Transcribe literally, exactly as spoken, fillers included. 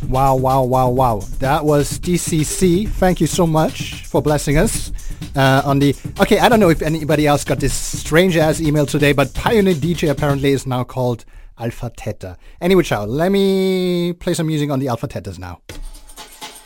Wow, wow, wow, wow. That was D C C. Thank you so much for blessing us uh, on the... Okay, I don't know if anybody else got this strange-ass email today, but Pioneer D J apparently is now called Alpha Theta. Anyway, ciao. Let me play some music on the Alpha Thetas now.